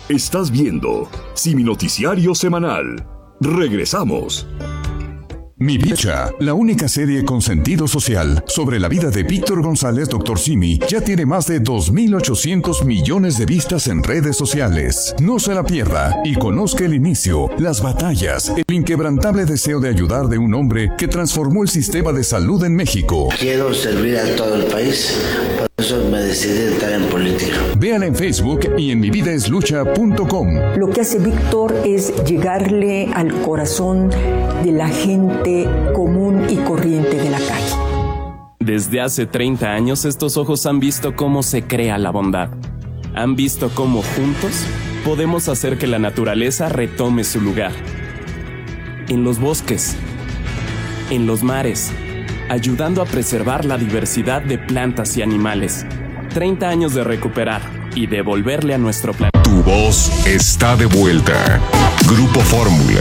Estás viendo Simi Noticiario Semanal. Regresamos. Mi Bicha, la única serie con sentido social sobre la vida de Víctor González, Dr. Simi, ya tiene más de 2.800 millones de vistas en redes sociales. No se la pierda y conozca el inicio, las batallas, el inquebrantable deseo de ayudar de un hombre que transformó el sistema de salud en México. Quiero servir a todo el país, por eso me decidí entrar en política. Véala en Facebook y en mividaeslucha.com. Lo que hace Víctor es llegarle al corazón de la gente común y corriente de la calle. Desde hace 30 años estos ojos han visto cómo se crea la bondad. Han visto cómo juntos podemos hacer que la naturaleza retome su lugar. En los bosques, en los mares, ayudando a preservar la diversidad de plantas y animales. 30 años de recuperar y devolverle a nuestro planeta. Tu voz está de vuelta. Grupo Fórmula.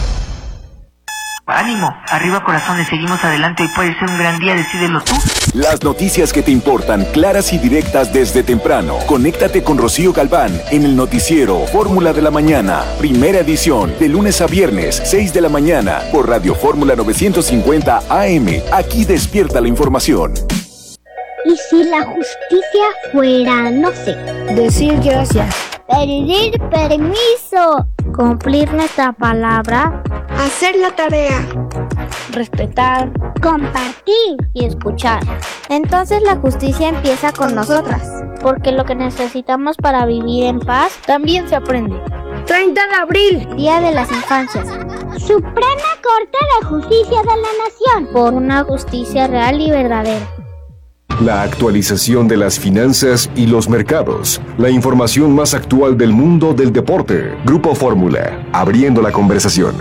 Ánimo, arriba corazones, seguimos adelante, hoy puede ser un gran día, decídelo tú. Las noticias que te importan, claras y directas desde temprano. Conéctate con Rocío Galván en el noticiero Fórmula de la Mañana, primera edición, de lunes a viernes, 6 de la mañana, por Radio Fórmula 950 AM. Aquí despierta la información. ¿Y si la justicia fuera, no sé, decir gracias, pedir permiso, cumplir nuestra palabra, hacer la tarea, respetar, compartir y escuchar? Entonces la justicia empieza con nosotras, porque lo que necesitamos para vivir en paz también se aprende. 30 de abril, Día de las Infancias. Suprema Corte de Justicia de la Nación, por una justicia real y verdadera. La actualización de las finanzas y los mercados. La información más actual del mundo del deporte. Grupo Fórmula, abriendo la conversación.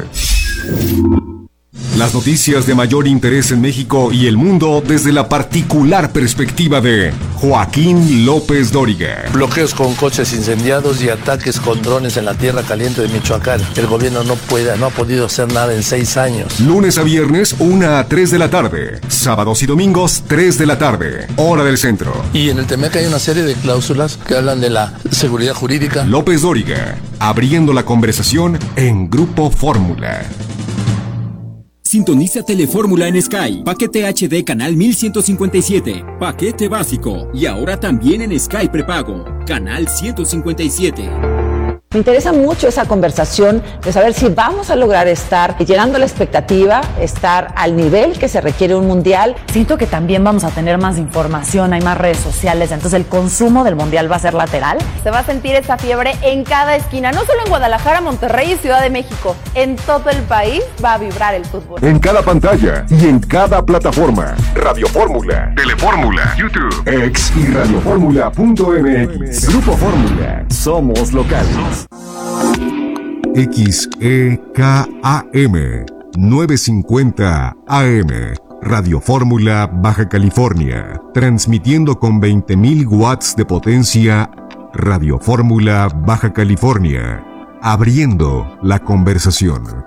Las noticias de mayor interés en México y el mundo desde la particular perspectiva de Joaquín López Dóriga. Bloqueos con coches incendiados y ataques con drones en la tierra caliente de Michoacán. El gobierno no ha podido hacer nada en 6 años. Lunes a viernes, 1 a 3 de la tarde. Sábados y domingos, 3 de la tarde. Hora del centro. Y en el TEMEC hay una serie de cláusulas que hablan de la seguridad jurídica. López Dóriga, abriendo la conversación en Grupo Fórmula. Sintoniza Telefórmula en Sky, paquete HD canal 1157, paquete básico y ahora también en Sky prepago, canal 157. Me interesa mucho esa conversación de saber si vamos a lograr estar llenando la expectativa, estar al nivel que se requiere un mundial. Siento que también vamos a tener más información, hay más redes sociales, entonces el consumo del mundial va a ser lateral. Se va a sentir esa fiebre en cada esquina, no solo en Guadalajara, Monterrey y Ciudad de México. En todo el país va a vibrar el fútbol. En cada pantalla y en cada plataforma. Radio Fórmula, Telefórmula, YouTube, X y radioformula.mx. Grupo Fórmula. Somos locales. XEKAM 950 AM Radio Fórmula Baja California, transmitiendo con 20.000 watts de potencia. Radio Fórmula Baja California, abriendo la conversación.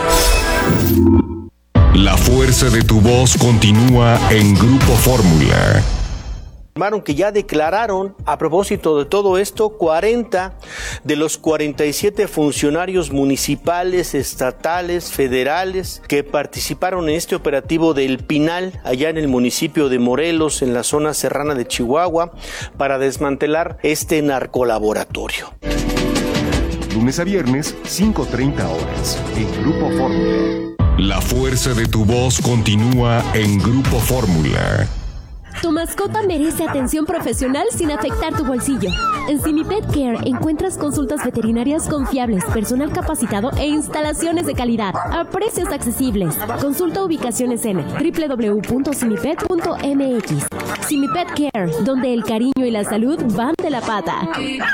La fuerza de tu voz continúa en Grupo Fórmula. Que ya declararon, a propósito de todo esto, 40 de los 47 funcionarios municipales, estatales, federales que participaron en este operativo del Pinal, allá en el municipio de Morelos, en la zona serrana de Chihuahua, para desmantelar este narcolaboratorio. Lunes a viernes, 5:30 horas, en Grupo Fórmula. La fuerza de tu voz continúa en Grupo Fórmula. Tu mascota merece atención profesional sin afectar tu bolsillo. En Simi Pet Care encuentras consultas veterinarias confiables, personal capacitado e instalaciones de calidad a precios accesibles. Consulta ubicaciones en www.simipet.mx. Simi Pet Care, donde el cariño y la salud van de la pata.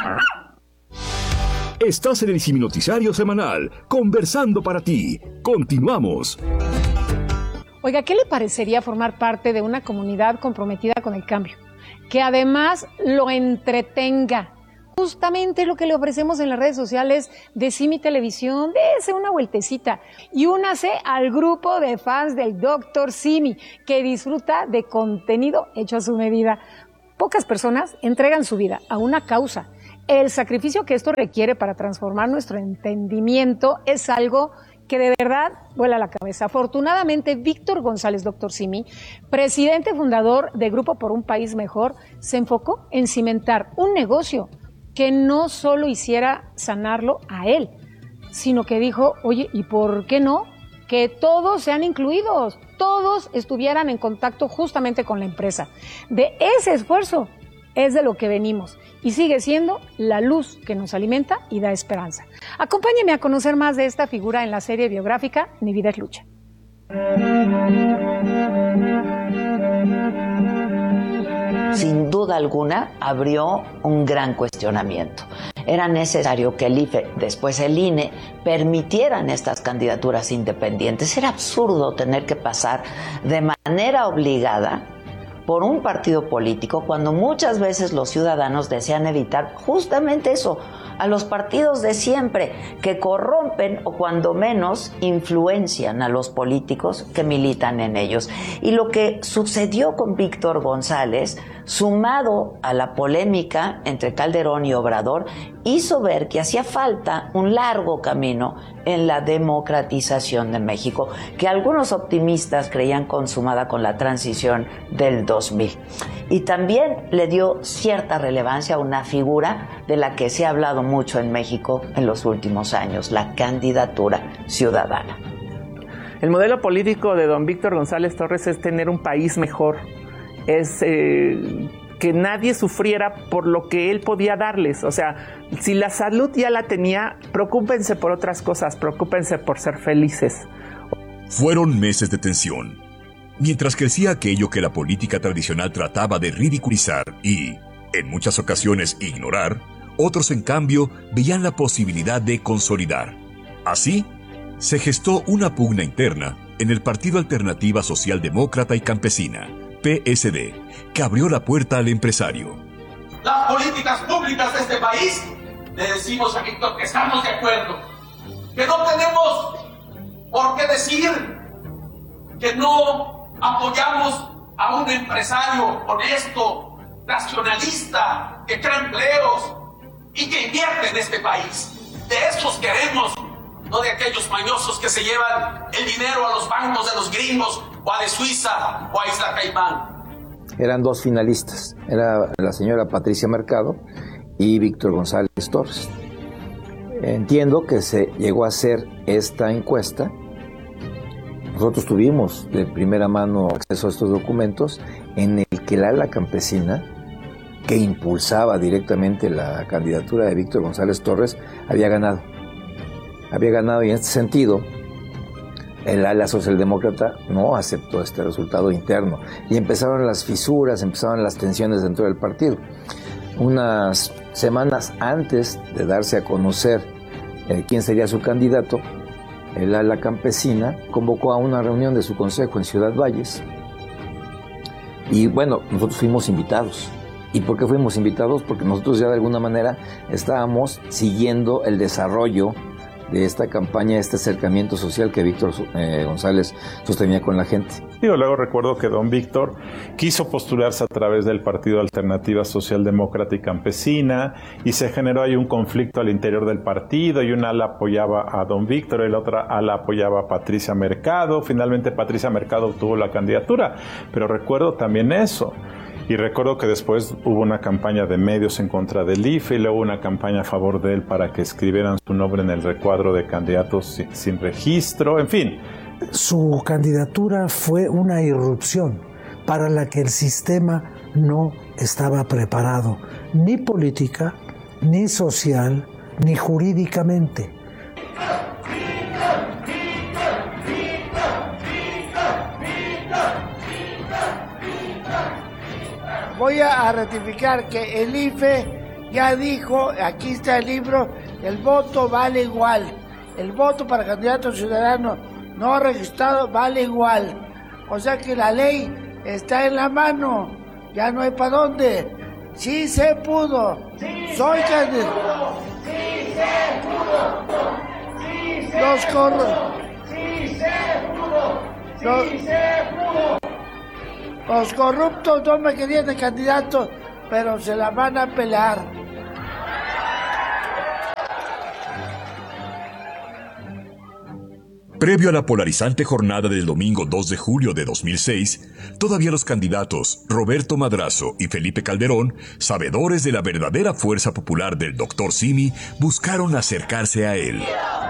Estás en el Simi Noticiario Semanal, conversando para ti. Continuamos. Oiga, ¿qué le parecería formar parte de una comunidad comprometida con el cambio? Que además lo entretenga. Justamente lo que le ofrecemos en las redes sociales de Simi Televisión. Dése una vueltecita y únase al grupo de fans del Dr. Simi, que disfruta de contenido hecho a su medida. Pocas personas entregan su vida a una causa. el sacrificio que esto requiere para transformar nuestro entendimiento es algo que de verdad vuela la cabeza. Afortunadamente, Víctor González, doctor Simi, presidente fundador de Grupo por un País Mejor, se enfocó en cimentar un negocio que no solo hiciera sanarlo a él, sino que dijo, oye, ¿y por qué no? Que todos sean incluidos, todos estuvieran en contacto justamente con la empresa. De ese esfuerzo es de lo que venimos y sigue siendo la luz que nos alimenta y da esperanza. Acompáñeme a conocer más de esta figura en la serie biográfica Mi vida es lucha. Sin duda alguna, abrió un gran cuestionamiento. Era necesario que el IFE, después el INE, permitieran estas candidaturas independientes. Era absurdo tener que pasar de manera obligada por un partido político cuando muchas veces los ciudadanos desean evitar justamente eso, a los partidos de siempre que corrompen o cuando menos influencian a los políticos que militan en ellos. Y lo que sucedió con Víctor González, sumado a la polémica entre Calderón y Obrador, hizo ver que hacía falta un largo camino en la democratización de México, que algunos optimistas creían consumada con la transición del 2000. Y también le dio cierta relevancia a una figura de la que se ha hablado mucho en México en los últimos años, la candidatura ciudadana. El modelo político de don Víctor González Torres es tener un país mejor, es que nadie sufriera por lo que él podía darles. O sea, si la salud ya la tenía, preocúpense por otras cosas, preocúpense por ser felices. Fueron meses de tensión. Mientras crecía aquello que la política tradicional trataba de ridiculizar y, en muchas ocasiones, ignorar, otros, en cambio, veían la posibilidad de consolidar. Así, se gestó una pugna interna en el Partido Alternativa Socialdemócrata y Campesina, PSD, que abrió la puerta al empresario. Las políticas públicas de este país, le decimos a Víctor que estamos de acuerdo, que no tenemos por qué decir que no apoyamos a un empresario honesto, nacionalista, que crea empleos y que invierte en este país. De esos queremos, no de aquellos mañosos que se llevan el dinero a los bancos de los gringos o a de Suiza o a Isla Caimán. Eran dos finalistas, era la señora Patricia Mercado y Víctor González Torres. Entiendo que se llegó a hacer esta encuesta. Nosotros tuvimos de primera mano acceso a estos documentos en el que la ala campesina, que impulsaba directamente la candidatura de Víctor González Torres, había ganado. Había ganado y en este sentido el ala socialdemócrata no aceptó este resultado interno y empezaron las fisuras, empezaron las tensiones dentro del partido. Unas semanas antes de darse a conocer quién sería su candidato, el ala campesina convocó a una reunión de su consejo en Ciudad Valles y bueno, nosotros fuimos invitados. ¿Y por qué fuimos invitados? Porque nosotros ya de alguna manera estábamos siguiendo el desarrollo de esta campaña, este acercamiento social que Víctor González sostenía con la gente. Luego recuerdo que don Víctor quiso postularse a través del Partido Alternativa Socialdemócrata y Campesina y se generó ahí un conflicto al interior del partido y una ala apoyaba a don Víctor y la otra ala apoyaba a Patricia Mercado. Finalmente Patricia Mercado obtuvo la candidatura, pero recuerdo también eso. Y recuerdo que después hubo una campaña de medios en contra del IFE y luego una campaña a favor de él para que escribieran su nombre en el recuadro de candidatos sin registro, en fin. Su candidatura fue una irrupción para la que el sistema no estaba preparado, ni política, ni social, ni jurídicamente. Voy a ratificar que el IFE ya dijo, aquí está el libro, el voto vale igual. El voto para candidato ciudadano no registrado vale igual. O sea que la ley está en la mano, ya no hay para dónde. Sí se pudo. Sí soy candidato. Sí se pudo. Sí se pudo. Sí se pudo. Sí se pudo. Los corruptos no me querían de candidato, pero se la van a pelar. Previo a la polarizante jornada del domingo 2 de julio de 2006, todavía los candidatos Roberto Madrazo y Felipe Calderón, sabedores de la verdadera fuerza popular del Dr. Simi, buscaron acercarse a él.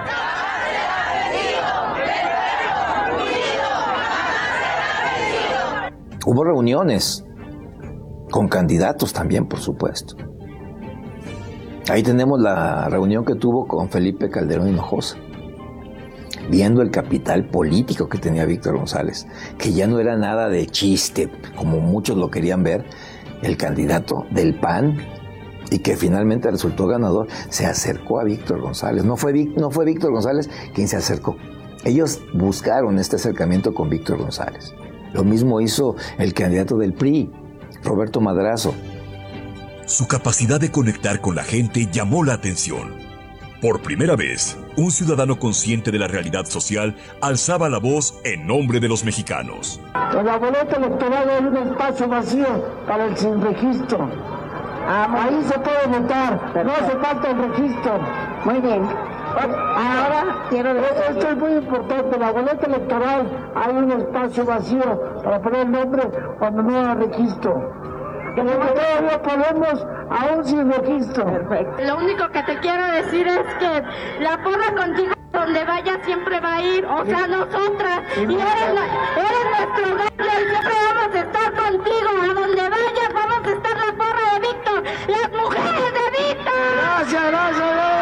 Hubo reuniones con candidatos también, por supuesto. Ahí tenemos la reunión que tuvo con Felipe Calderón Hinojosa, viendo el capital político que tenía Víctor González, que ya no era nada de chiste, como muchos lo querían ver, el candidato del PAN, y que finalmente resultó ganador, se acercó a Víctor González. No fue Víctor González quien se acercó. Ellos buscaron este acercamiento con Víctor González. Lo mismo hizo el candidato del PRI, Roberto Madrazo. Su capacidad de conectar con la gente llamó la atención. Por primera vez, un ciudadano consciente de la realidad social alzaba la voz en nombre de los mexicanos. En la boleta electoral hay un espacio vacío para el sin registro. Ahí se puede votar, no hace falta el registro. Muy bien. Ahora quiero decir... Esto es muy importante. En la boleta electoral hay un espacio vacío para poner el nombre cuando no hay registro. Que todavía podemos, aún sin registro. Perfecto. Lo único que te quiero decir es que la porra contigo donde vaya siempre va a ir, o sea, nosotras. Y eres nuestro gallo y siempre vamos a estar contigo. A donde vayas vamos a estar la porra de Víctor, las mujeres de Víctor. Gracias.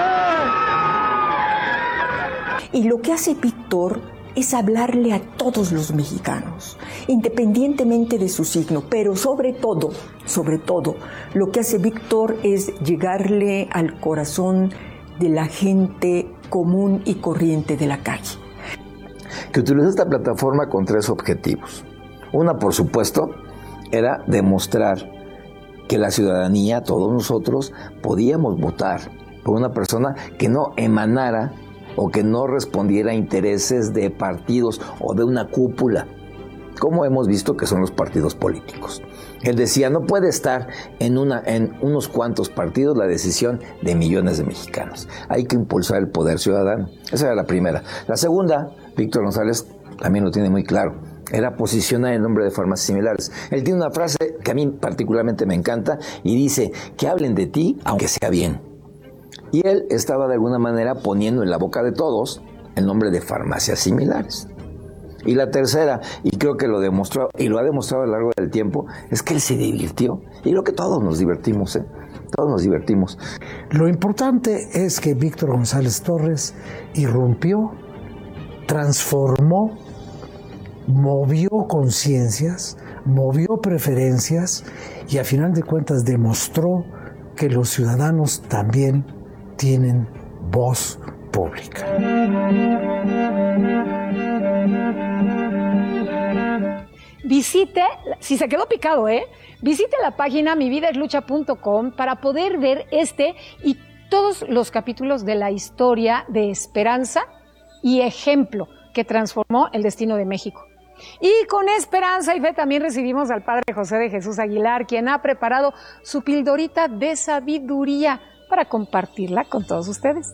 Y lo que hace Víctor es hablarle a todos los mexicanos, independientemente de su signo, pero sobre todo, lo que hace Víctor es llegarle al corazón de la gente común y corriente de la calle. Que utilizó esta plataforma con 3 objetivos. Una, por supuesto, era demostrar que la ciudadanía, todos nosotros, podíamos votar por una persona que no emanara o que no respondiera a intereses de partidos o de una cúpula, como hemos visto que son los partidos políticos. Él decía, no puede estar en unos cuantos partidos la decisión de millones de mexicanos. Hay que impulsar el poder ciudadano. Esa era la primera. La segunda, Víctor González también lo tiene muy claro, era posicionar el nombre de farmacias similares. Él tiene una frase que a mí particularmente me encanta y dice, que hablen de ti aunque sea bien. Y él estaba de alguna manera poniendo en la boca de todos el nombre de farmacias similares. Y la tercera, y creo que lo demostró, y lo ha demostrado a lo largo del tiempo, es que él se divirtió. Y creo que todos nos divertimos, Todos nos divertimos. Lo importante es que Víctor González Torres irrumpió, transformó, movió conciencias, movió preferencias y a final de cuentas demostró que los ciudadanos también tienen voz pública. Visite, si se quedó picado, visite la página mividaslucha.com para poder ver este y todos los capítulos de la historia de esperanza y ejemplo que transformó el destino de México. Y con esperanza y fe también recibimos al Padre José de Jesús Aguilar, quien ha preparado su pildorita de sabiduría para compartirla con todos ustedes.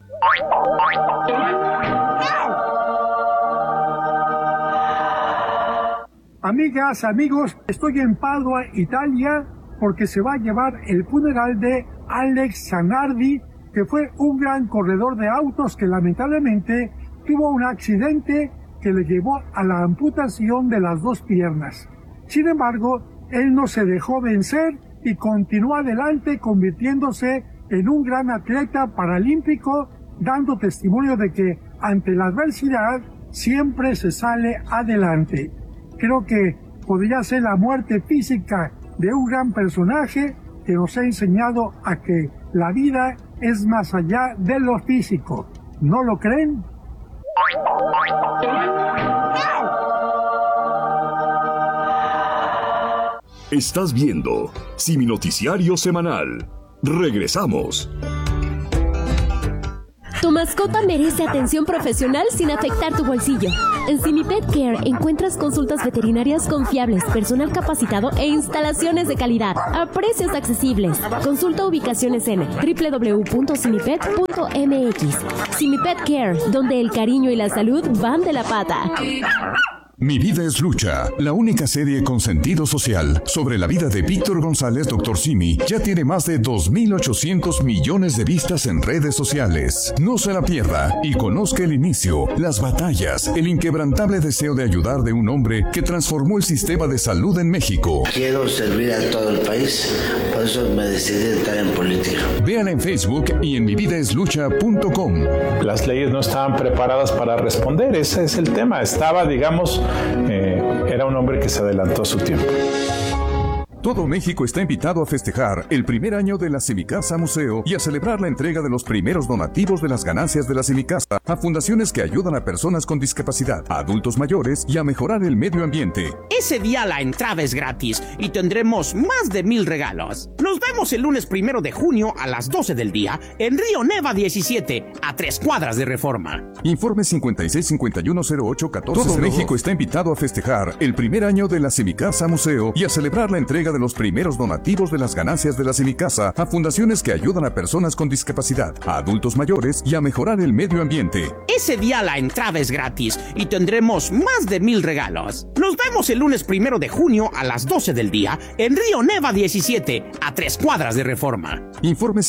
Amigas, amigos, estoy en Padua, Italia, porque se va a llevar el funeral de Alex Zanardi, que fue un gran corredor de autos que lamentablemente tuvo un accidente que le llevó a la amputación de las 2 piernas. Sin embargo, él no se dejó vencer y continuó adelante, convirtiéndose en un gran atleta paralímpico, dando testimonio de que ante la adversidad siempre se sale adelante. Creo que podría ser la muerte física de un gran personaje que nos ha enseñado a que la vida es más allá de lo físico. ¿No lo creen? Estás viendo Simi Noticiario Semanal. Regresamos. Tu Tu mascota merece atención profesional sin afectar tu bolsillo. En Simipet Care encuentras consultas veterinarias confiables, personal capacitado e instalaciones de calidad a precios accesibles. Consulta ubicaciones en www.simipet.mx. Simipet Care, donde el cariño y la salud van de la pata. Mi vida es lucha, la única serie con sentido social sobre la vida de Víctor González, Dr. Simi, ya tiene más de 2.800 millones de vistas en redes sociales. No se la pierda y conozca el inicio, las batallas, el inquebrantable deseo de ayudar de un hombre que transformó el sistema de salud en México. Quiero servir a todo el país, por eso me decidí entrar en política. Véala en Facebook y en mividaeslucha.com. Las leyes no estaban preparadas para responder, ese es el tema. Estaba, digamos, era un hombre que se adelantó a su tiempo. Todo México está invitado a festejar el primer año de la Semicasa Museo y a celebrar la entrega de los primeros donativos de las ganancias de la Semicasa a fundaciones que ayudan a personas con discapacidad, a adultos mayores y a mejorar el medio ambiente. Ese día la entrada es gratis y tendremos más de 1,000 regalos. Nos vemos el lunes 1 de junio a las 12 del día en Río Neva 17, a 3 cuadras de Reforma. Informe 56510814. Todo México está invitado a festejar el primer año de la Semicasa Museo y a celebrar la entrega de los primeros donativos de las ganancias de la Semicasa a fundaciones que ayudan a personas con discapacidad, a adultos mayores y a mejorar el medio ambiente. Ese día la entrada es gratis y tendremos más de 1,000 regalos. Nos vemos el lunes 1 de junio a las 12 del día en Río Neva 17, a 3 cuadras de Reforma. Informe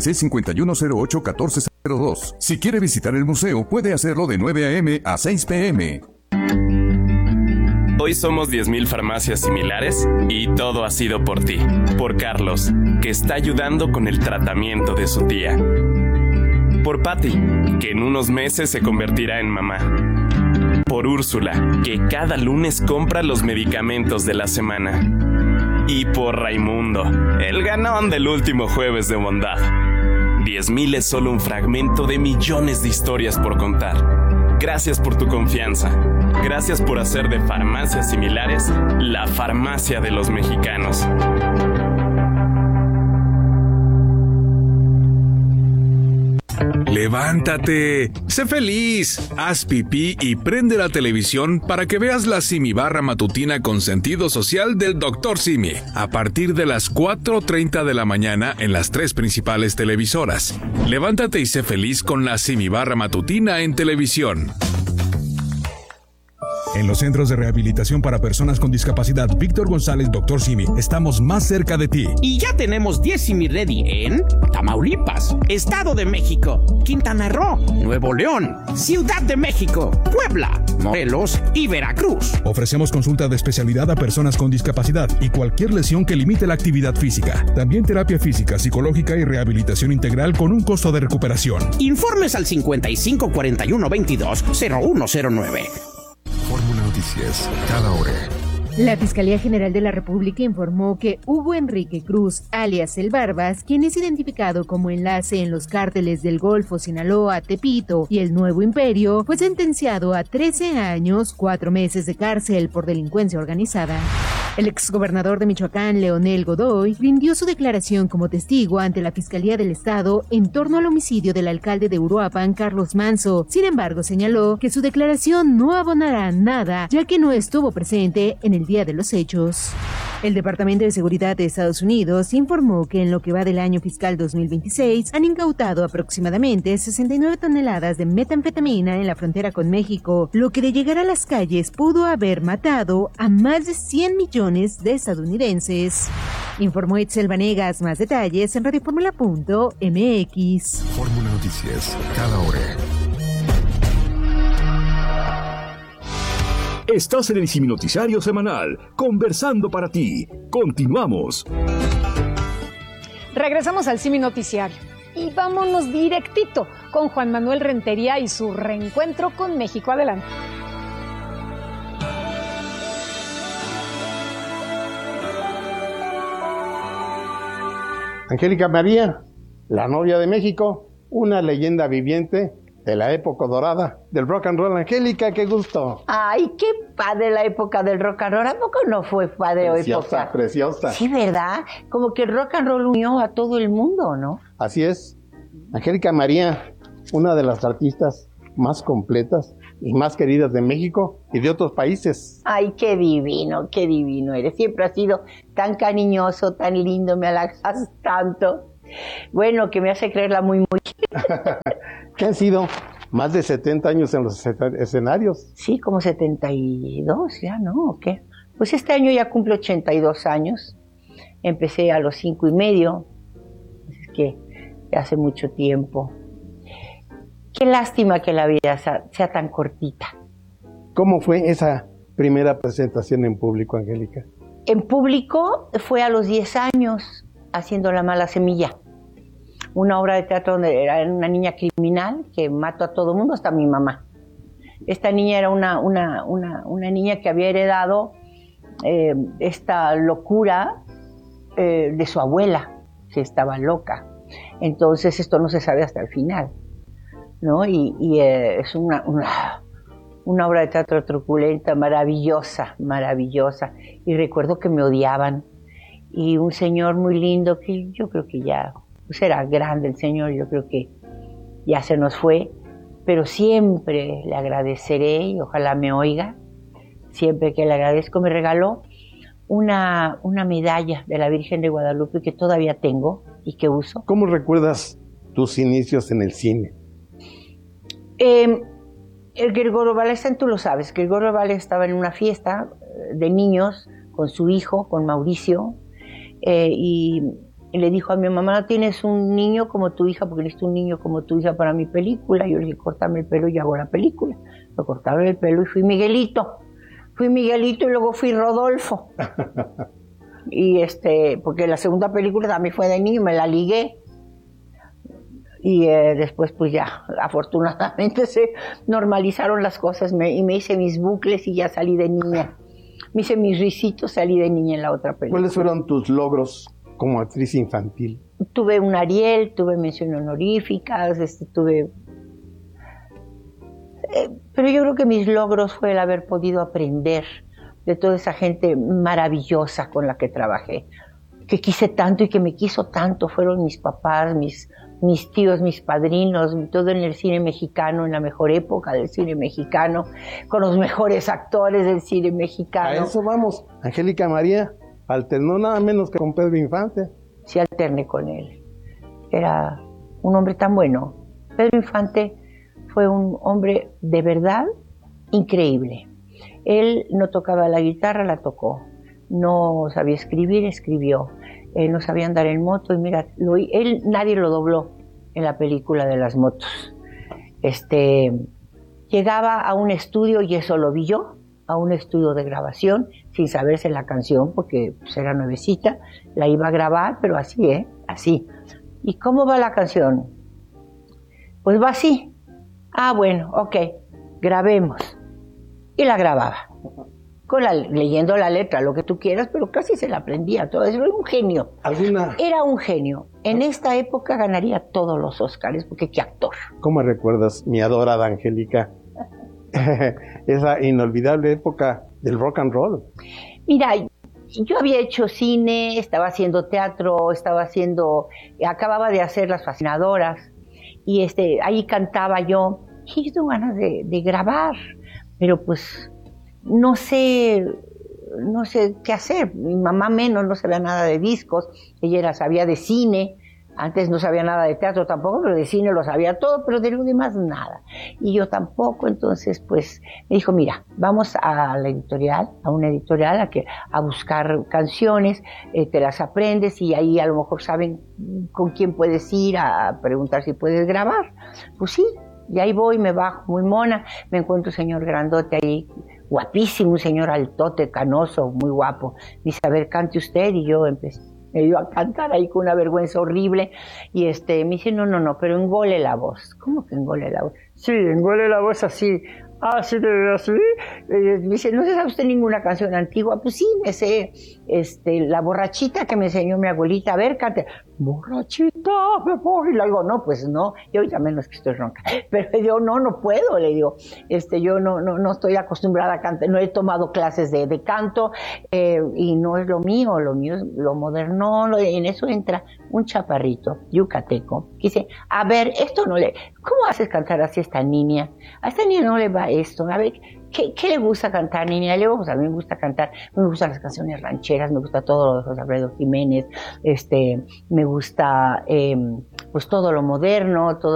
5651081402. Si quiere visitar el museo, puede hacerlo de 9 a.m. a 6 p.m. Hoy somos 10,000 farmacias similares y todo ha sido por ti. Por Carlos, que está ayudando con el tratamiento de su tía. Por Patty, que en unos meses se convertirá en mamá. Por Úrsula, que cada lunes compra los medicamentos de la semana. Y por Raimundo, el ganón del último jueves de bondad. 10,000 es solo un fragmento de millones de historias por contar. Gracias por tu confianza. Gracias por hacer de farmacias similares la farmacia de los mexicanos. ¡Levántate! ¡Sé feliz! Haz pipí y prende la televisión para que veas la Simibarra matutina con sentido social del Dr. Simi, a partir de las 4:30 de la mañana en las 3 principales televisoras. Levántate y sé feliz con la Simibarra matutina en televisión. En los centros de rehabilitación para personas con discapacidad Víctor González, Dr. Simi, estamos más cerca de ti. Y ya tenemos 10 Simi Ready en Tamaulipas, Estado de México, Quintana Roo, Nuevo León, Ciudad de México, Puebla, Morelos y Veracruz. Ofrecemos consulta de especialidad a personas con discapacidad y cualquier lesión que limite la actividad física. También terapia física, psicológica y rehabilitación integral con un costo de recuperación. Informes al 55 41 22 0109. Fórmula Noticias, cada hora. La Fiscalía General de la República informó que Hugo Enrique Cruz, alias El Barbas, quien es identificado como enlace en los cárteles del Golfo, Sinaloa, Tepito y el Nuevo Imperio, fue sentenciado a 13 años, 4 meses de cárcel por delincuencia organizada. El exgobernador de Michoacán, Leonel Godoy, rindió su declaración como testigo ante la Fiscalía del Estado en torno al homicidio del alcalde de Uruapan, Carlos Manso. Sin embargo, señaló que su declaración no abonará nada, ya que no estuvo presente en el día de los hechos. El Departamento de Seguridad de Estados Unidos informó que en lo que va del año fiscal 2026 han incautado aproximadamente 69 toneladas de metanfetamina en la frontera con México, lo que de llegar a las calles pudo haber matado a más de 100 millones de estadounidenses. Informó Itzel Vanegas. Más detalles en radioformula.mx. Fórmula Noticias, cada hora. Estás en el Simi Noticiario Semanal, conversando para ti. Continuamos. Regresamos al Simi Noticiario y vámonos directito con Juan Manuel Rentería y su reencuentro con México. Adelante. Angélica María, la novia de México, una leyenda viviente de la época dorada del rock and roll. Angélica, qué gusto. Ay, qué padre la época del rock and roll. ¿A poco no fue padre preciosa, época? Preciosa. Sí, ¿verdad? Como que el rock and roll unió a todo el mundo, ¿no? Así es. Angélica María, una de las artistas más completas y más queridas de México y de otros países. Ay, qué divino eres. Siempre has sido tan cariñoso, tan lindo, me halagas tanto. Bueno, que me hace creerla muy. ¿Qué han sido? Más de 70 años en los escenarios. Sí, como 72 ya, ¿no? ¿O qué? Pues este año ya cumplo 82 años. Empecé a los 5 y medio. Es que hace mucho tiempo. Qué lástima que la vida sea tan cortita. ¿Cómo fue esa primera presentación en público, Angélica? En público fue a los 10 años, haciendo La mala semilla. Una obra de teatro donde era una niña criminal que mató a todo el mundo, hasta a mi mamá. Esta niña era una niña que había heredado esta locura de su abuela, que estaba loca. Entonces esto no se sabe hasta el final, ¿no? Y es una obra de teatro truculenta, maravillosa. Y recuerdo que me odiaban. Y un señor muy lindo, que yo creo que ya, pues era grande el señor, yo creo que ya se nos fue, pero siempre le agradeceré y ojalá me oiga. Siempre que le agradezco, me regaló una medalla de la Virgen de Guadalupe que todavía tengo y que uso. ¿Cómo recuerdas tus inicios en el cine? El Gregorio Balestan, tú lo sabes, que el Gregorio Balestan estaba en una fiesta de niños con su hijo, con Mauricio, y le dijo a mi mamá, ¿no tienes un niño como tu hija? Porque necesito un niño como tu hija para mi película. Yo le dije, córtame el pelo y hago la película. Me cortaron el pelo y fui Miguelito. Fui Miguelito y luego fui Rodolfo. Y porque la segunda película también fue de niño, me la ligué. Y después pues ya, afortunadamente se normalizaron las cosas y me hice mis bucles y ya salí de niña. Me hice mis risitos, salí de niña en la otra película. ¿Cuáles fueron tus logros como actriz infantil? Tuve un Ariel, tuve mención honoríficas, pero yo creo que mis logros fue el haber podido aprender de toda esa gente maravillosa con la que trabajé, que quise tanto y que me quiso tanto. Fueron mis papás, mis tíos, mis padrinos, todo en el cine mexicano, en la mejor época del cine mexicano, con los mejores actores del cine mexicano. A eso vamos. Angélica María alternó nada menos que con Pedro Infante. Sí, alterné con él. Era un hombre tan bueno. Pedro Infante fue un hombre de verdad increíble. Él no tocaba la guitarra, la tocó. No sabía escribir, escribió. No sabía andar en moto y mira, nadie lo dobló en la película de las motos. Llegaba a un estudio, y eso lo vi yo, a un estudio de grabación, sin saberse la canción, porque pues, era nuevecita, la iba a grabar, pero así, así. ¿Y cómo va la canción? Pues va así. Ah, bueno, ok, grabemos. Y la grababa. Leyendo la letra, lo que tú quieras, pero casi se la aprendía todo. Era un genio. Era un genio. En esta época ganaría todos los Óscares, porque qué actor. ¿Cómo recuerdas, mi adorada Angélica, esa inolvidable época del rock and roll? Mira, yo había hecho cine, estaba haciendo teatro, acababa de hacer Las Fascinadoras, y ahí cantaba yo, y yo tengo ganas de grabar, pero pues no sé qué hacer. Mi mamá menos, no sabía nada de discos, ella sabía de cine, antes no sabía nada de teatro tampoco, pero de cine lo sabía todo, pero de lo demás nada. Y yo tampoco, entonces pues me dijo, mira, vamos a una editorial a buscar canciones, te las aprendes y ahí a lo mejor saben con quién puedes ir a preguntar si puedes grabar. Pues sí, y ahí voy, me bajo muy mona, me encuentro un señor grandote ahí, guapísimo, un señor altote, canoso, muy guapo. Dice, a ver, cante usted, y yo me dio a cantar ahí con una vergüenza horrible, y me dice, no, pero engole la voz. ¿Cómo que engole la voz? Sí, engole la voz así, así, me dice, ¿no se sabe usted ninguna canción antigua? Pues sí, me sé, La borrachita que me enseñó mi abuelita, a ver, cante. borrachita, me voy. Y le digo, no, pues no, yo ahorita menos que estoy ronca. Pero yo no puedo, le digo, yo no estoy acostumbrada a cantar, no he tomado clases de canto, y no es lo mío es lo moderno. En eso entra un chaparrito yucateco que dice, a ver, ¿cómo haces cantar así a esta niña? A esta niña no le va esto, a ver, ¿qué le gusta cantar, niña? Le digo, pues a mí me gusta cantar, me gustan las canciones rancheras, me gusta todo lo de José Alfredo Jiménez, me gusta pues todo lo moderno, todo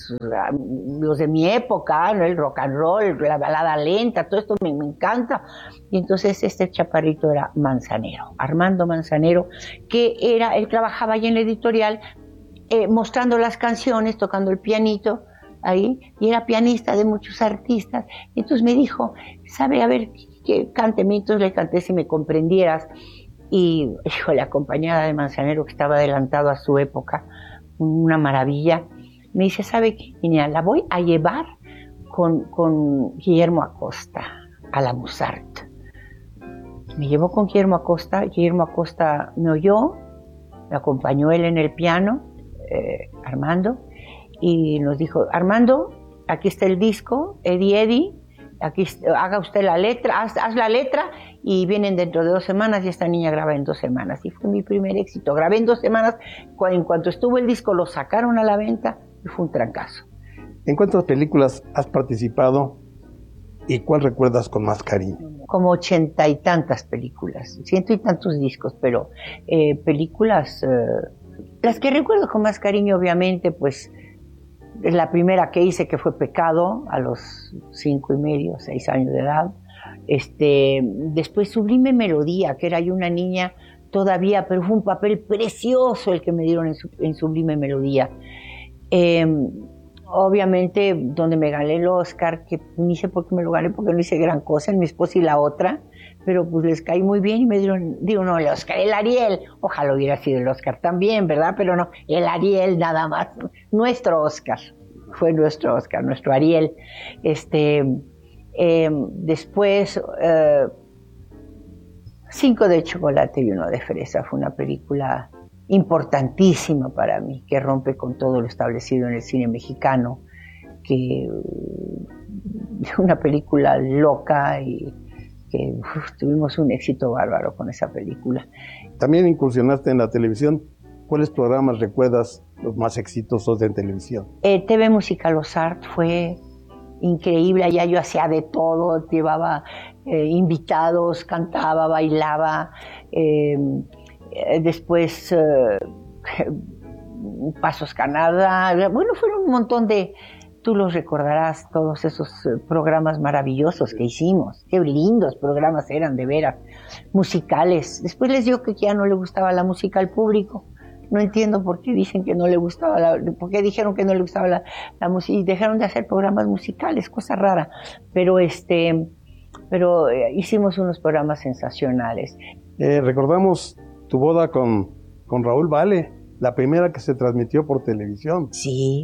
los de mi época, ¿no? El rock and roll, la balada lenta, todo esto me encanta. Y entonces este chaparrito era Manzanero, Armando Manzanero, que él trabajaba ahí en la editorial, mostrando las canciones, tocando el pianito ahí, y era pianista de muchos artistas. Y entonces me dijo, ¿sabe? A ver, cánteme. Entonces le canté Si me comprendieras. Y, híjole, acompañada de Manzanero, que estaba adelantado a su época, una maravilla. Me dice, ¿sabe qué, niña? La voy a llevar con Guillermo Acosta a la Musart. Me llevó con Guillermo Acosta me oyó, me acompañó él en el piano, Armando, y nos dijo, Armando, aquí está el disco, Eddie, aquí haga usted la letra, haz la letra, y vienen dentro de 2 semanas, y esta niña graba en 2 semanas. Y fue mi primer éxito. Grabé en 2 semanas, en cuanto estuvo el disco lo sacaron a la venta, y fue un trancazo. ¿En cuántas películas has participado y cuál recuerdas con más cariño? Como 80 y tantas películas, 100 y tantos discos, pero películas, las que recuerdo con más cariño, obviamente, pues la primera que hice, que fue Pecado, a los 5 y medio, 6 años de edad. Después Sublime Melodía, que era yo una niña todavía, pero fue un papel precioso el que me dieron en Sublime Melodía. Obviamente, donde me gané el Oscar, que ni sé por qué me lo gané, porque no hice gran cosa, en Mi esposa y la otra, pero pues les caí muy bien y me dieron, no, el Oscar, el Ariel, ojalá hubiera sido el Oscar también, ¿verdad? Pero no, el Ariel nada más, nuestro Oscar, fue nuestro Oscar, nuestro Ariel. Después, 5 de chocolate y 1 de fresa, fue una película importantísima para mí, que rompe con todo lo establecido en el cine mexicano, que una película loca y que tuvimos un éxito bárbaro con esa película. También incursionaste en la televisión. ¿Cuáles programas recuerdas los más exitosos de televisión? TV Musical Los Art fue increíble, allá yo hacía de todo, llevaba invitados, cantaba, bailaba, después Pasos Canadá, bueno, fueron un montón de, tú los recordarás, todos esos programas maravillosos que hicimos, qué lindos programas eran, de veras, musicales. Después les digo que ya no le gustaba la música al público, no entiendo por qué dicen que no le gustaba, por qué dijeron que no le gustaba la música, y dejaron de hacer programas musicales, cosa rara, pero hicimos unos programas sensacionales. Recordamos tu boda con Raúl Vale, la primera que se transmitió por televisión. Sí,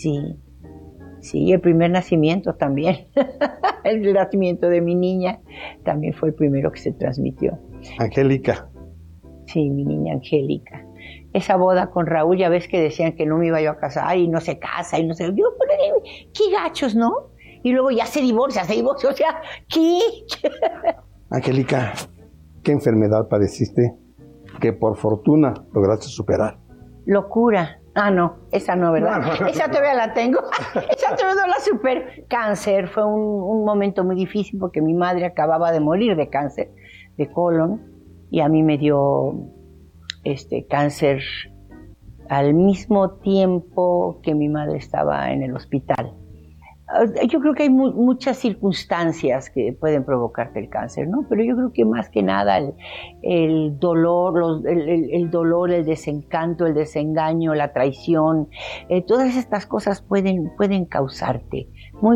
el primer nacimiento también, el nacimiento de mi niña también fue el primero que se transmitió. Angélica. Sí, mi niña Angélica. Esa boda con Raúl, ya ves que decían que no me iba yo a casar y no se casa y no se... Yo, pero qué gachos, ¿no? Y luego ya se divorcia, o sea, ¿qué? Angélica, ¿qué enfermedad padeciste que por fortuna lograste superar? Locura. Ah, no, esa no, ¿verdad? No. Esa todavía la tengo. Esa todavía no la supero. Cáncer, fue un momento muy difícil porque mi madre acababa de morir de cáncer de colon y a mí me dio cáncer al mismo tiempo que mi madre estaba en el hospital. Yo creo que hay muchas circunstancias que pueden provocarte el cáncer, ¿no? Pero yo creo que más que nada el dolor, el desencanto, el desengaño, la traición, todas estas cosas pueden causarte.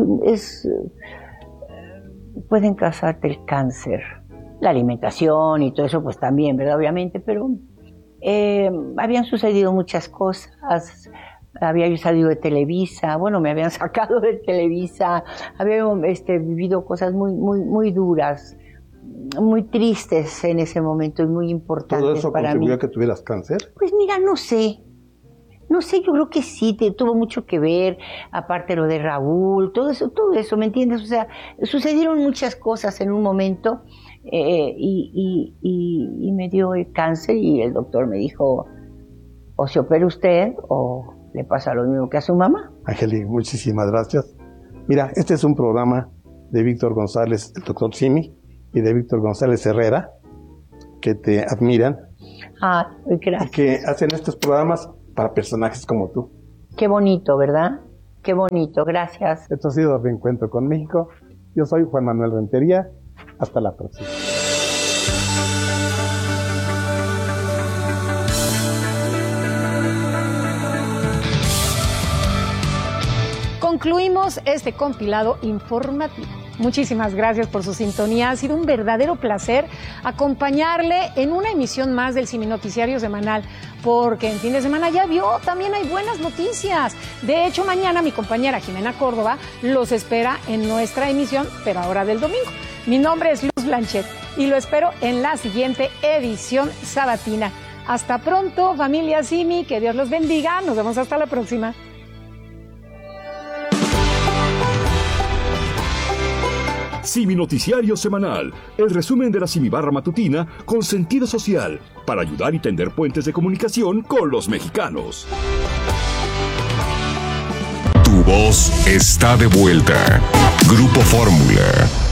Pueden causarte el cáncer. La alimentación y todo eso, pues también, ¿verdad? Obviamente, pero habían sucedido muchas cosas. Había yo salido de Televisa, bueno, me habían sacado de Televisa, había vivido cosas muy, muy, muy duras muy tristes en ese momento y muy importantes para mí. ¿Todo eso contribuyó a que tuvieras cáncer? Pues mira, no sé, yo creo que sí, tuvo mucho que ver, aparte lo de Raúl, todo eso, ¿me entiendes? O sea, sucedieron muchas cosas en un momento y me dio el cáncer y el doctor me dijo, o se opera usted o le pasa lo mismo que a su mamá. Angeli, muchísimas gracias. Mira, este es un programa de Víctor González, el doctor Simi, y de Víctor González Herrera, que te admiran. Gracias. Y que hacen estos programas para personajes como tú. Qué bonito, ¿verdad? Qué bonito, gracias. Esto ha sido Reencuentro con México. Yo soy Juan Manuel Rentería. Hasta la próxima. Concluimos este compilado informativo. Muchísimas gracias por su sintonía. Ha sido un verdadero placer acompañarle en una emisión más del Simi Noticiario Semanal, porque en fin de semana ya vio, también hay buenas noticias. De hecho, mañana mi compañera Jimena Córdoba los espera en nuestra emisión, pero ahora del domingo. Mi nombre es Luz Blanchet y lo espero en la siguiente edición sabatina. Hasta pronto, familia Simi, que Dios los bendiga. Nos vemos hasta la próxima. Simi Noticiario Semanal, el resumen de la Simi Barra Matutina con sentido social, para ayudar y tender puentes de comunicación con los mexicanos. Tu voz está de vuelta. Grupo Fórmula.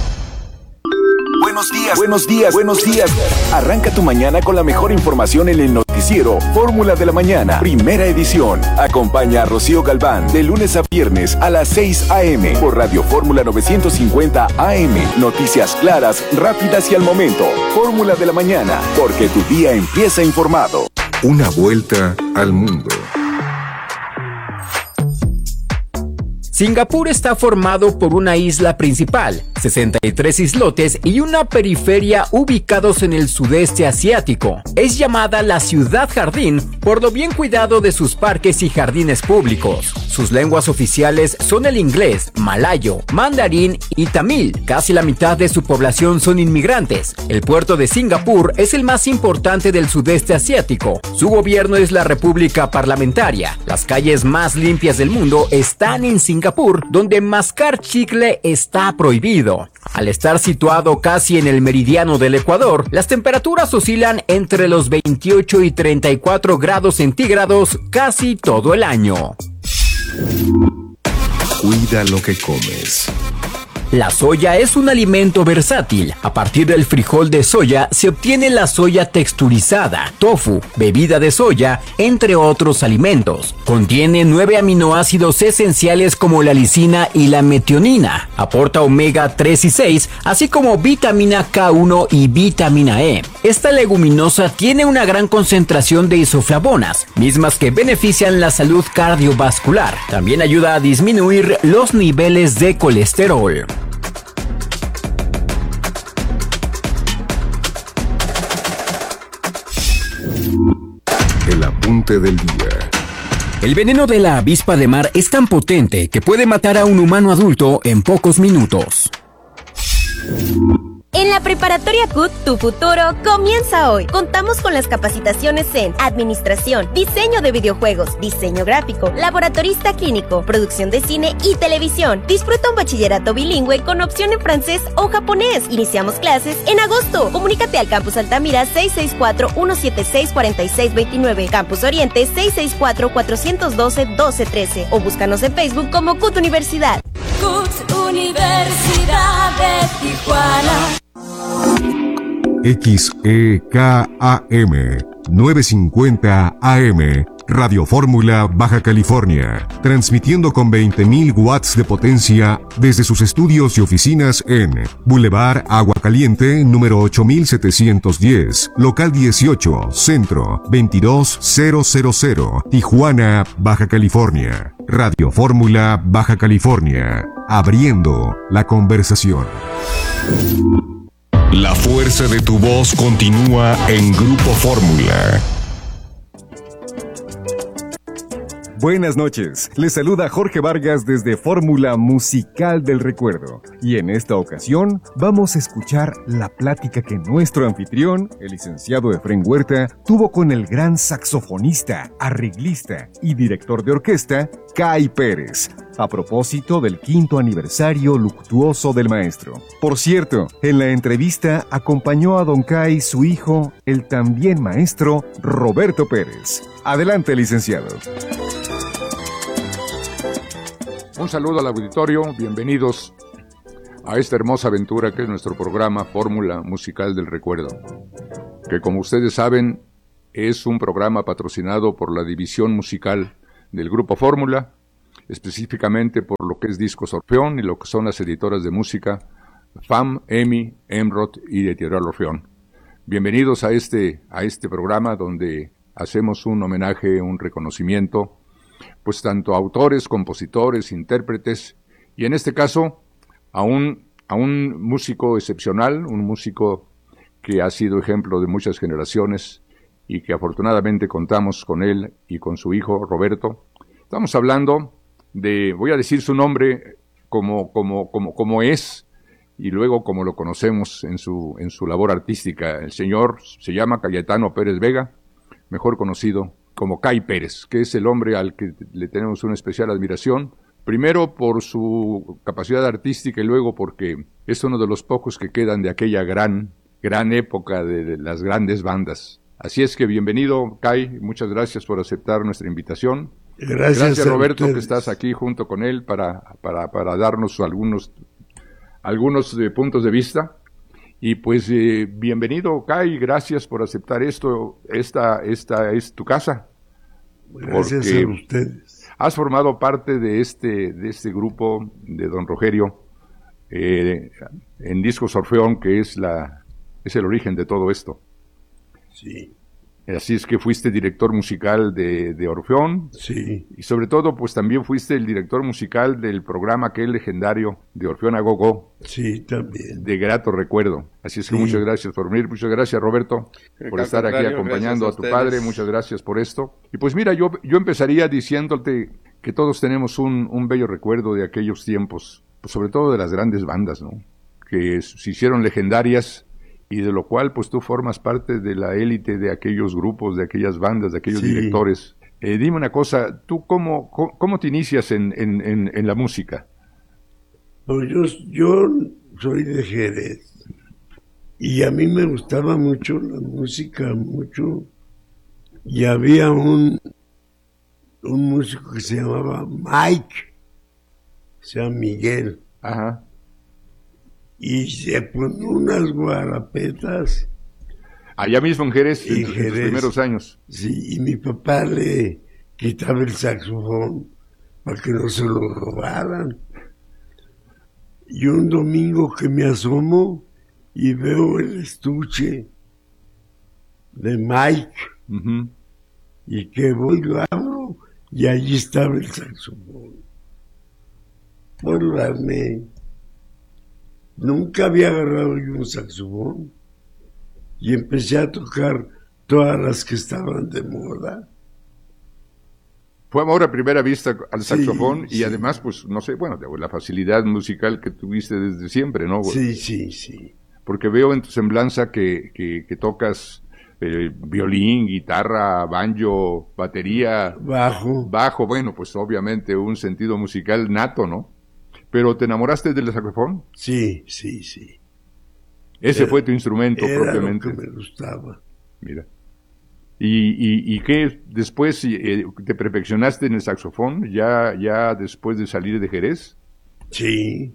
Buenos días. Arranca tu mañana con la mejor información en el noticiero Fórmula de la Mañana, primera edición. Acompaña a Rocío Galván de lunes a viernes a las 6 a.m. por Radio Fórmula 950 AM. Noticias claras, rápidas y al momento. Fórmula de la Mañana, porque tu día empieza informado. Una vuelta al mundo. Singapur está formado por una isla principal, 63 islotes y una periferia ubicados en el sudeste asiático. Es llamada la ciudad jardín por lo bien cuidado de sus parques y jardines públicos. Sus lenguas oficiales son el inglés, malayo, mandarín y tamil. Casi la mitad de su población son inmigrantes. El puerto de Singapur es el más importante del sudeste asiático. Su gobierno es la República Parlamentaria. Las calles más limpias del mundo están en Singapur, donde mascar chicle está prohibido. Al estar situado casi en el meridiano del Ecuador, las temperaturas oscilan entre los 28 y 34 grados centígrados casi todo el año. Cuida lo que comes. La soya es un alimento versátil. A partir del frijol de soya se obtiene la soya texturizada, tofu, bebida de soya, entre otros alimentos. Contiene 9 aminoácidos esenciales como la lisina y la metionina. Aporta omega 3 y 6, así como vitamina K1 y vitamina E. Esta leguminosa tiene una gran concentración de isoflavonas, mismas que benefician la salud cardiovascular. También ayuda a disminuir los niveles de colesterol. El apunte del día. El veneno de la avispa de mar es tan potente que puede matar a un humano adulto en pocos minutos. En la Preparatoria CUT, tu futuro comienza hoy. Contamos con las capacitaciones en Administración, Diseño de Videojuegos, Diseño Gráfico, Laboratorista Clínico, Producción de Cine y Televisión. Disfruta un bachillerato bilingüe con opción en francés o japonés. Iniciamos clases en agosto. Comunícate al Campus Altamira 664-176-4629, Campus Oriente 664-412-1213 o búscanos en Facebook como CUT Universidad. CUT Universidad de Tijuana. XEKAM 950 AM, Radio Fórmula, Baja California, transmitiendo con 20.000 watts de potencia desde sus estudios y oficinas en Boulevard Agua Caliente, número 8710, local 18, centro 22000, Tijuana, Baja California. Radio Fórmula, Baja California, abriendo la conversación. La fuerza de tu voz continúa en Grupo Fórmula. Buenas noches, les saluda Jorge Vargas desde Fórmula Musical del Recuerdo. Y en esta ocasión vamos a escuchar la plática que nuestro anfitrión, el licenciado Efrén Huerta, tuvo con el gran saxofonista, arreglista y director de orquesta, Kay Pérez, a propósito del 5º aniversario luctuoso del maestro. Por cierto, en la entrevista acompañó a don Kay su hijo, el también maestro Roberto Pérez. Adelante, licenciado. Un saludo al auditorio, bienvenidos a esta hermosa aventura que es nuestro programa Fórmula Musical del Recuerdo, que como ustedes saben es un programa patrocinado por la división musical del Grupo Fórmula, específicamente por lo que es Discos Orfeón y lo que son las editoras de música FAM, EMI, EMROT y Editorial Orfeón. Bienvenidos a este programa donde hacemos un homenaje, un reconocimiento, pues tanto a autores, compositores, intérpretes, y en este caso a un músico excepcional, un músico que ha sido ejemplo de muchas generaciones y que afortunadamente contamos con él y con su hijo Roberto. Estamos hablando de, voy a decir su nombre como es y luego como lo conocemos en su labor artística. El señor se llama Cayetano Pérez Vega, mejor conocido como Kay Pérez, que es el hombre al que le tenemos una especial admiración, primero por su capacidad artística y luego porque es uno de los pocos que quedan de aquella gran época de las grandes bandas. Así es que bienvenido, Kay, muchas gracias por aceptar nuestra invitación. Gracias Roberto, que estás aquí junto con él para darnos algunos puntos de vista. Y pues bienvenido, Kay, gracias por aceptar esto. Esta es tu casa. Gracias a ustedes. Has formado parte de este grupo de don Rogerio en Discos Orfeón, que es el origen de todo esto. Sí. Así es que fuiste director musical de Orfeón. Sí. Y sobre todo, pues también fuiste el director musical del programa aquel legendario de Orfeón a Go-Go. Sí, también. De grato recuerdo. Así es que muchas gracias por venir. Muchas gracias, Roberto, por estar aquí acompañando a tu padre. Muchas gracias por esto. Y pues mira, yo empezaría diciéndote que todos tenemos un bello recuerdo de aquellos tiempos, pues sobre todo de las grandes bandas, ¿no? Que se hicieron legendarias y de lo cual pues tú formas parte de la élite de aquellos grupos, de aquellas bandas, de aquellos directores. Dime una cosa, ¿tú cómo te inicias en la música? Pues yo soy de Jerez y a mí me gustaba mucho la música, mucho, y había un músico que se llamaba Mike, se llama Miguel. Ajá. Y se ponía unas guarapetas. Allá mismo en Jerez, en tus primeros años. Sí, y mi papá le quitaba el saxofón para que no se lo robaran. Y un domingo que me asomo y veo el estuche de Mike, y que voy, lo abro, y allí estaba el saxofón. Por darme... Nunca había agarrado yo un saxofón y empecé a tocar todas las que estaban de moda. Fue amor a primera vista al saxofón y además, pues, no sé, bueno, la facilidad musical que tuviste desde siempre, ¿no? Sí. Porque veo en tu semblanza que tocas violín, guitarra, banjo, batería. Bajo, bueno, pues obviamente un sentido musical nato, ¿no? ¿Pero te enamoraste del saxofón? Sí. Ese fue tu instrumento propiamente. Lo que me gustaba. Mira. ¿Y qué después te perfeccionaste en el saxofón ya después de salir de Jerez? Sí.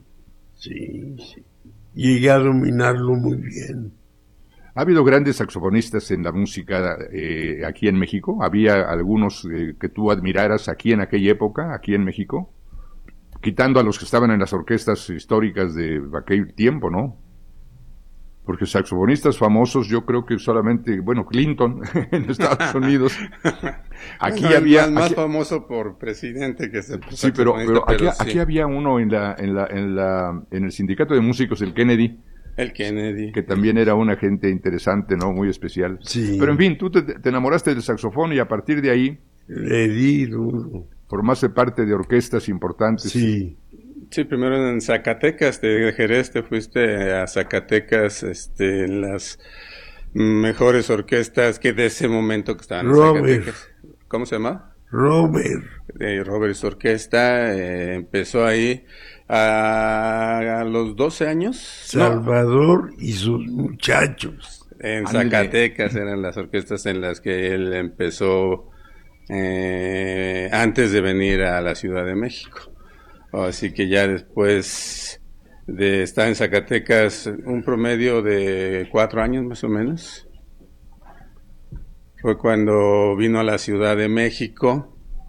Llegué a dominarlo muy bien. ¿Ha habido grandes saxofonistas en la música aquí en México? ¿Había algunos que tú admiraras aquí en aquella época, aquí en México? Quitando a los que estaban en las orquestas históricas de aquel tiempo, ¿no? Porque saxofonistas famosos, yo creo que solamente, bueno, Clinton en Estados Unidos. Aquí había más famoso por presidente que ser sí, pero aquí había uno en el sindicato de músicos, el Kennedy, que también era una gente interesante, ¿no? Muy especial. Sí. Pero en fin, tú te enamoraste del saxofón y a partir de ahí le di duro. formaste parte de orquestas importantes. Sí. Sí, primero en Zacatecas, de Jerez te fuiste a Zacatecas, en las mejores orquestas que de ese momento que estaban en Zacatecas. ¿Cómo se llama? Robert's Orquesta, empezó ahí a los 12 años. Salvador y sus muchachos. En Zacatecas eran las orquestas en las que él empezó antes de venir a la Ciudad de México. Así que ya después de estar en Zacatecas un promedio de 4 años más o menos, fue cuando vino a la Ciudad de México,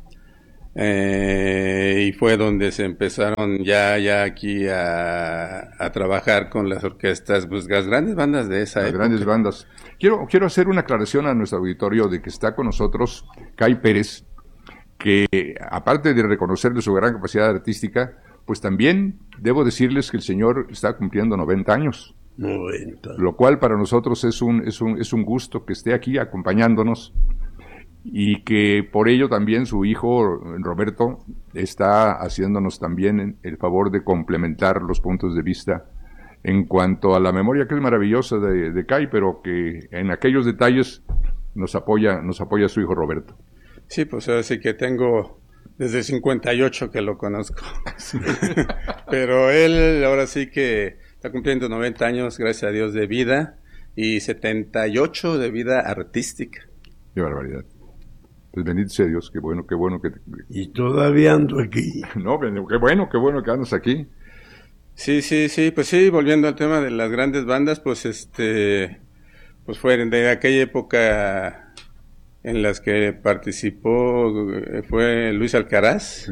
y fue donde se empezaron ya aquí a trabajar con las orquestas, pues las grandes bandas de esa época. Las grandes bandas. Quiero hacer una aclaración a nuestro auditorio de que está con nosotros Kai Pérez, que aparte de reconocerle su gran capacidad artística, pues también debo decirles que el señor está cumpliendo 90 años. 90. Lo cual para nosotros es un gusto que esté aquí acompañándonos, y que por ello también su hijo Roberto está haciéndonos también el favor de complementar los puntos de vista en cuanto a la memoria, que es maravillosa de Kai, pero que en aquellos detalles nos apoya su hijo Roberto. Sí, pues ahora sí que tengo desde el 58 que lo conozco. Sí. Pero él ahora sí que está cumpliendo 90 años, gracias a Dios, de vida, y 78 de vida artística. Qué barbaridad. Pues bendito sea Dios, qué bueno que... Y todavía ando aquí. No, qué bueno que andas aquí. Sí, pues sí, volviendo al tema de las grandes bandas, pues pues fue de aquella época en las que participó, fue Luis Alcaraz,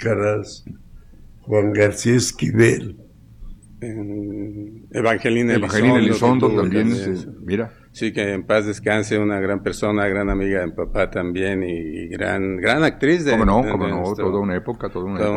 Juan García Esquivel, Evangelina Elizondo también, mira. Sí, que en paz descanse, una gran persona, gran amiga de mi papá también, y gran actriz. ¿Cómo no? Toda una época.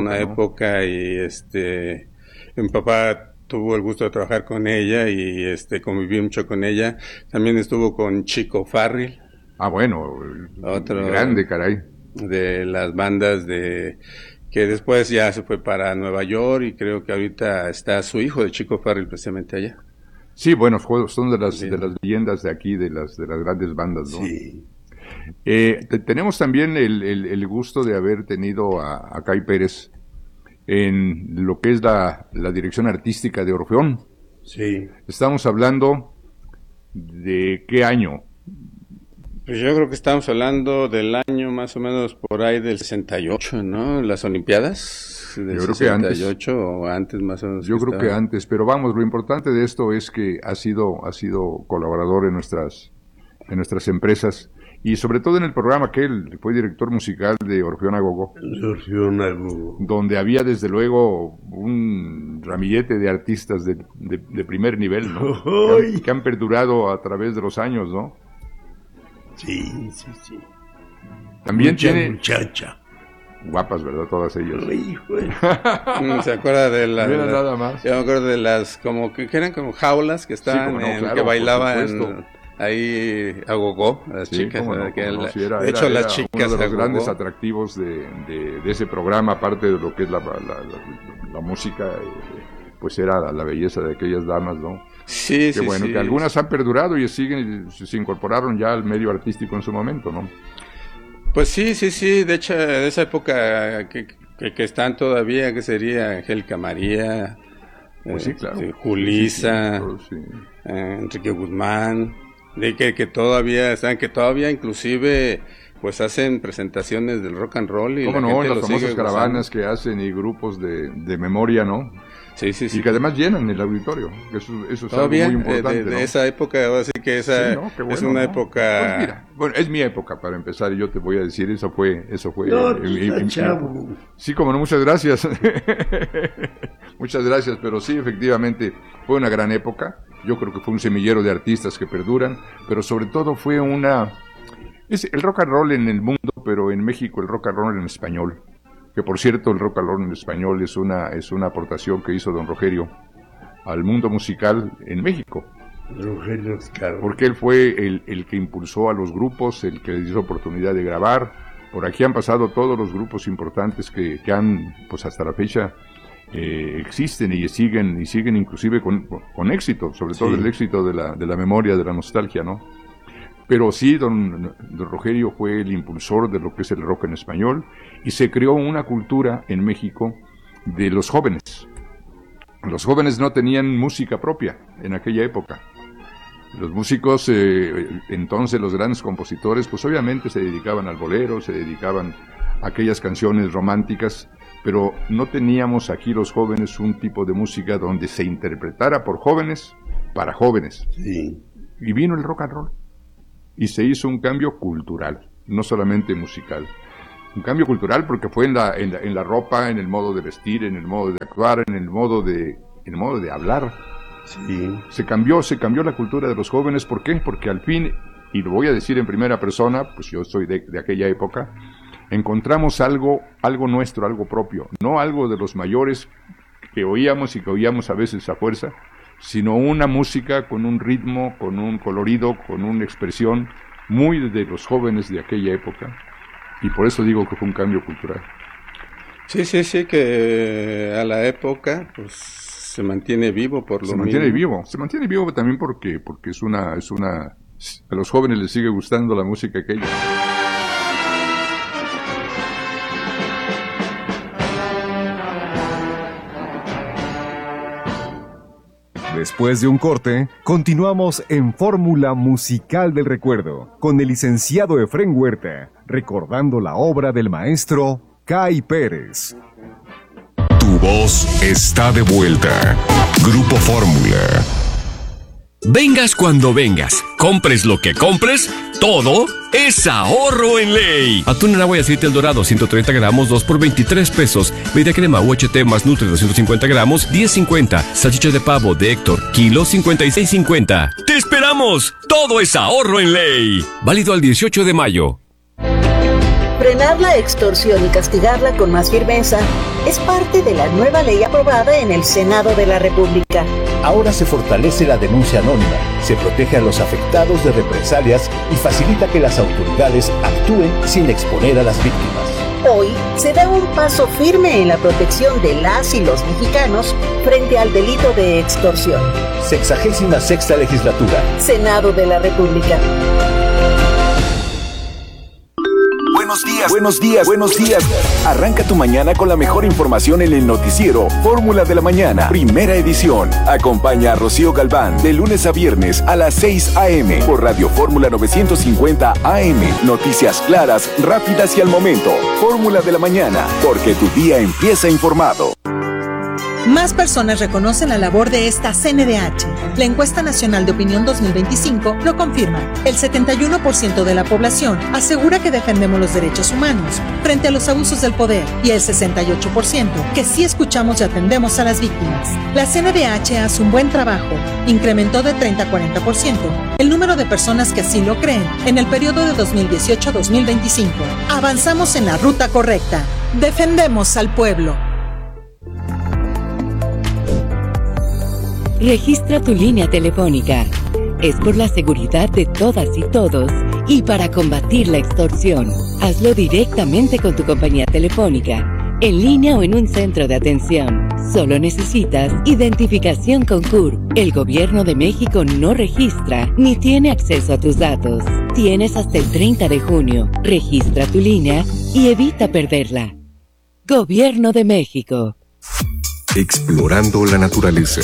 Y mi papá tuvo el gusto de trabajar con ella, y conviví mucho con ella. También estuvo con Chico Farrell. Ah, bueno, otro grande, caray. De las bandas que después ya se fue para Nueva York, y creo que ahorita está su hijo de Chico Farrell precisamente allá. Sí, bueno, son de las leyendas de aquí, de las grandes bandas, ¿no? Sí. Tenemos también el gusto de haber tenido a Kai Pérez en lo que es la dirección artística de Orfeón. Sí. Estamos hablando de ¿qué año? Pues yo creo que estamos hablando del año más o menos por ahí del 68, ¿no? Las Olimpiadas del yo creo 68 que antes. O antes más o menos. Yo creo que antes, pero vamos, lo importante de esto es que ha sido colaborador en nuestras empresas, y sobre todo en el programa que él fue director musical de Orfeón a Gogo. Donde había desde luego un ramillete de artistas de primer nivel, ¿no? que han perdurado a través de los años, ¿no? Sí. También tiene muchacha. Guapas, ¿verdad? Todas ellas. ¿Se acuerda de las? Nada más. Yo me acuerdo de las que eran como jaulas que estaban, que bailaban ahí a gogó, las chicas. De hecho, las chicas uno de los grandes atractivos de ese programa, aparte de lo que es la música, pues era la belleza de aquellas damas, ¿no? Sí, que bueno, que algunas han perdurado y se incorporaron ya al medio artístico en su momento, ¿no? Pues sí, de hecho, de esa época que están todavía, que sería Angélica María, pues sí, claro. Julisa, Enrique Guzmán, de que todavía están, que todavía inclusive pues hacen presentaciones del rock and roll, y ¿cómo no? Las famosas caravanas que hacen, y grupos de memoria, ¿no? Sí. Y que además llenan el auditorio. Eso es todavía, algo muy importante. De esa época, ahora sí que esa es una época. Pues mira, bueno, es mi época para empezar, y yo te voy a decir, eso fue. Chavo. Sí, como no, muchas gracias. Muchas gracias, pero sí, efectivamente, fue una gran época. Yo creo que fue un semillero de artistas que perduran, pero sobre todo fue es el rock and roll en el mundo, pero en México el rock and roll en español. Que por cierto, el rock and roll en español es una aportación que hizo don Rogerio al mundo musical en México. Rogerio Oscar. Porque él fue el que impulsó a los grupos, el que les dio oportunidad de grabar, Por aquí han pasado todos los grupos importantes que han, pues hasta la fecha, existen y siguen inclusive con éxito, sobre todo el éxito de la memoria, de la nostalgia, ¿no? Pero sí, don Rogelio fue el impulsor de lo que es el rock en español, y se creó una cultura en México de los jóvenes. Los jóvenes no tenían música propia en aquella época. Los músicos, entonces los grandes compositores, pues obviamente se dedicaban al bolero, se dedicaban a aquellas canciones románticas, pero no teníamos aquí los jóvenes un tipo de música donde se interpretara por jóvenes, para jóvenes. Sí. Y vino el rock and roll. Y se hizo un cambio cultural, no solamente musical. Un cambio cultural porque fue en la ropa, en el modo de vestir, en el modo de actuar, en el modo de hablar. Sí. Se cambió la cultura de los jóvenes. ¿Por qué? Porque al fin, y lo voy a decir en primera persona, pues yo soy de aquella época, encontramos algo nuestro, algo propio, no algo de los mayores que oíamos y que oíamos a veces a fuerza, sino una música con un ritmo, con un colorido, con una expresión muy de los jóvenes de aquella época, y por eso digo que fue un cambio cultural. Sí, a la época, pues se mantiene vivo por lo menos. Se mantiene vivo también porque a los jóvenes les sigue gustando la música aquella. Después de un corte, continuamos en Fórmula Musical del Recuerdo, con el licenciado Efrén Huerta, recordando la obra del maestro Cay Pérez. Tu voz está de vuelta. Grupo Fórmula. Vengas cuando vengas, compres lo que compres, todo es ahorro en ley. Atún en agua y aceite El Dorado, 130 gramos, 2 por 23 pesos. Media crema UHT más Nutri, 250 gramos, 10.50. Salchicha de pavo de Héctor, kilo, 56.50. ¡Te esperamos! Todo es ahorro en ley. Válido al 18 de mayo. Frenar la extorsión y castigarla con más firmeza es parte de la nueva ley aprobada en el Senado de la República. Ahora se fortalece la denuncia anónima, se protege a los afectados de represalias y facilita que las autoridades actúen sin exponer a las víctimas. Hoy se da un paso firme en la protección de las y los mexicanos frente al delito de extorsión. 66ª legislatura. Senado de la República. Buenos días. Arranca tu mañana con la mejor información en el noticiero Fórmula de la Mañana, primera edición. Acompaña a Rocío Galván de lunes a viernes a las 6 a.m. por Radio Fórmula 950 AM. Noticias claras, rápidas y al momento. Fórmula de la Mañana, porque tu día empieza informado. Más personas reconocen la labor de esta CNDH. La encuesta nacional de opinión 2025 lo confirma. El 71% de la población asegura que defendemos los derechos humanos frente a los abusos del poder y el 68% que sí escuchamos y atendemos a las víctimas. La CNDH hace un buen trabajo. Incrementó de 30 a 40% el número de personas que así lo creen en el periodo de 2018 a 2025. Avanzamos en la ruta correcta. Defendemos al pueblo. Registra tu línea telefónica. Es por la seguridad de todas y todos y para combatir la extorsión. Hazlo directamente con tu compañía telefónica, en línea o en un centro de atención. Solo necesitas identificación con CURP. El Gobierno de México no registra ni tiene acceso a tus datos. Tienes hasta el 30 de junio. Registra tu línea y evita perderla. Gobierno de México. Explorando la naturaleza.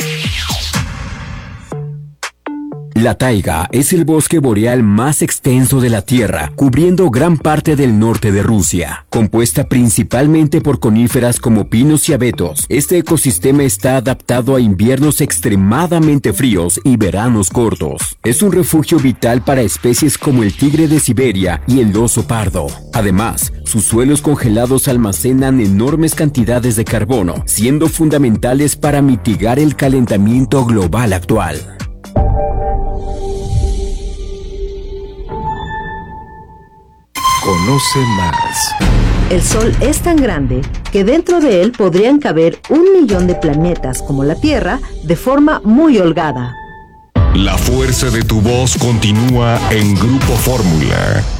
La taiga es el bosque boreal más extenso de la Tierra, cubriendo gran parte del norte de Rusia. Compuesta principalmente por coníferas como pinos y abetos, este ecosistema está adaptado a inviernos extremadamente fríos y veranos cortos. Es un refugio vital para especies como el tigre de Siberia y el oso pardo. Además, sus suelos congelados almacenan enormes cantidades de carbono, siendo fundamentales para mitigar el calentamiento global actual. Conoce más. El Sol es tan grande que dentro de él podrían caber 1 millón de planetas como la Tierra de forma muy holgada. La fuerza de tu voz continúa en Grupo Fórmula.